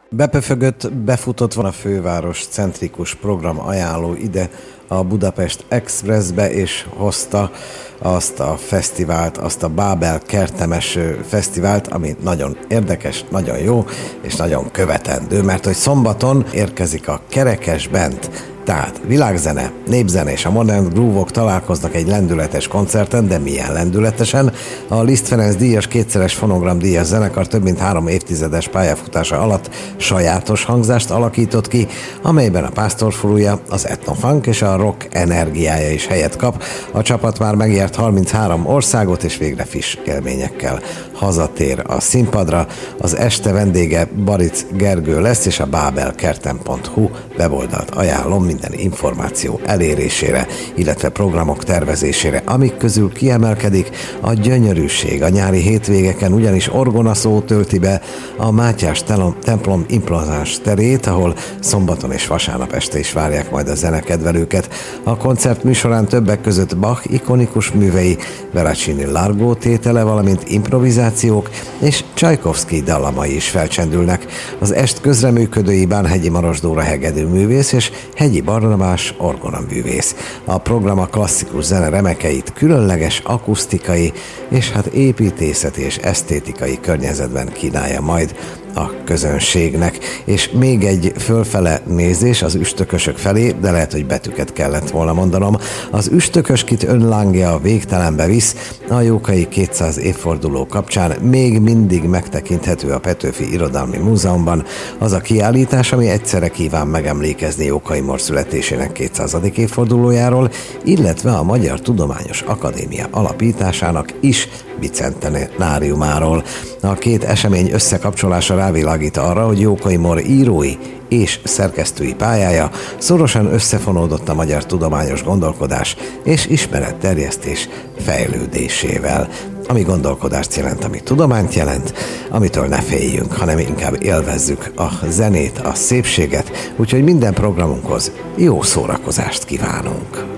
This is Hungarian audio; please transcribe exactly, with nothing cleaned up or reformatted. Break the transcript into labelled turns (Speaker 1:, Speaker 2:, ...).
Speaker 1: Bepöfögött, befutott van a főváros centrikus program ajánló ide a Budapest Expressbe, és hozta azt a fesztivált, azt a Bábel Kertemes fesztivált, ami nagyon érdekes, nagyon jó, és nagyon követendő, mert hogy szombaton érkezik a Kerekes Band. Tehát világzene, népzene és a modern groove-ok találkoznak egy lendületes koncerten, de milyen lendületesen? A Liszt Ferenc díjas, kétszeres fonogram díjas zenekar több mint három évtizedes pályafutása alatt sajátos hangzást alakított ki, amelyben a pásztorfurúja, az etnofunk és a rock energiája is helyet kap. A csapat már megért harminchárom országot, és végre friss élményekkel hazatér a színpadra. Az este vendége Baric Gergő lesz, és a bábelkertem pont hu weboldalt ajánlom minden információ elérésére, illetve programok tervezésére, amik közül kiemelkedik a gyönyörűség. A nyári hétvégeken ugyanis orgona szó tölti be a Mátyás templom impozáns terét, ahol szombaton és vasárnap este is várják majd a zenekedvelőket. A koncert műsorán többek között Bach ikonikus művei, Veracini Largo tétele, valamint improvizációk és Csajkovszky dallamai is felcsendülnek. Az est közreműködői Bánhegyi Maros Dóra hegedűművész és Hegyi Barnabás orgonaművész. A program a klasszikus zene remekeit különleges akusztikai és hát építészeti és esztétikai környezetben kínálja majd a közönségnek. És még egy fölfele nézés az üstökösök felé, de lehet, hogy betűket kellett volna mondanom. Az üstökös, kit önlángja a végtelenbe visz, a Jókai kétszáz évforduló kapcsán még mindig megtekinthető a Petőfi Irodalmi Múzeumban. Az a kiállítás, ami egyszerre kíván megemlékezni Jókai Mór születésének kétszázadik évfordulójáról, illetve a Magyar Tudományos Akadémia alapításának is bicentenáriumáról. A két esemény összekapcsolása rávilágít arra, hogy Jókai Mór írói és szerkesztői pályája szorosan összefonódott a magyar tudományos gondolkodás és ismeretterjesztés fejlődésével. Ami gondolkodást jelent, ami tudományt jelent, amitől ne féljünk, hanem inkább élvezzük a zenét, a szépséget, úgyhogy minden programunkhoz jó szórakozást kívánunk!